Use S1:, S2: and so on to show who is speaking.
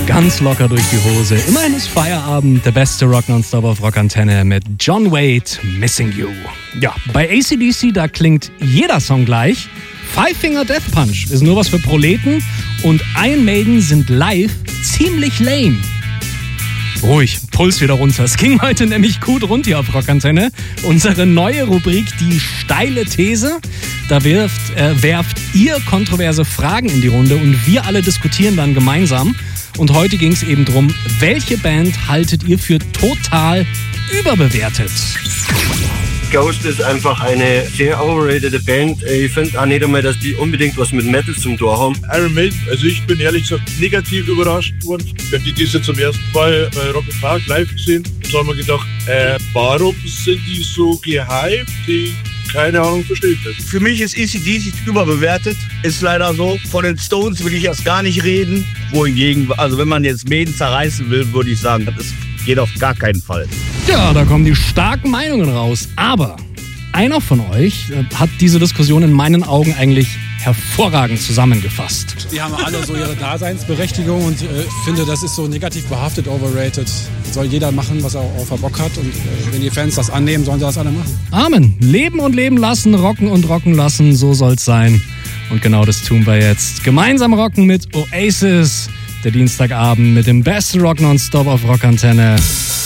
S1: Ganz locker durch die Hose. Immerhin ist Feierabend, der beste Rock Nonstop auf Rockantenne mit John Waite, Missing You. Ja, bei AC/DC, da klingt jeder Song gleich. Five Finger Death Punch ist nur was für Proleten und Iron Maiden sind live ziemlich lame. Ruhig, Puls wieder runter. Es ging heute nämlich gut rund hier auf Rockantenne. Unsere neue Rubrik, die steile These. Da werft ihr kontroverse Fragen in die Runde und wir alle diskutieren dann gemeinsam. Und heute ging es eben drum, welche Band haltet ihr für total überbewertet?
S2: Ghost ist einfach eine sehr overrated Band. Ich finde auch nicht einmal, dass die unbedingt was mit Metal zum Tor haben.
S3: Iron Maiden, also ich bin ehrlich gesagt negativ überrascht worden. Ich habe die dieses zum ersten Mal bei Rock im Park live gesehen. Da haben wir gedacht, warum sind die so gehypt? Keine Ahnung, verstehe ich nicht.
S4: Für mich ist AC/DC überbewertet, ist leider so. Von den Stones will ich erst gar nicht reden. Wohingegen, also wenn man jetzt Maiden zerreißen will, würde ich sagen, das geht auf gar keinen Fall.
S1: Ja, da kommen die starken Meinungen raus. Aber einer von euch hat diese Diskussion in meinen Augen eigentlich hervorragend zusammengefasst.
S5: Die haben alle so ihre Daseinsberechtigung und ich finde, das ist so negativ behaftet, overrated. Soll jeder machen, was er auch Bock hat und wenn die Fans das annehmen, sollen sie das alle machen.
S1: Amen. Leben und leben lassen, rocken und rocken lassen, so soll's sein. Und genau das tun wir jetzt. Gemeinsam rocken mit Oasis. Der Dienstagabend mit dem besten Rock Nonstop auf Rockantenne.